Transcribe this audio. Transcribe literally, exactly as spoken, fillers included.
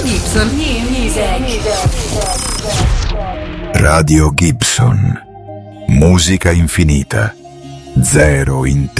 Gibson. New music. Radio Gibson. Musica infinita. Zero in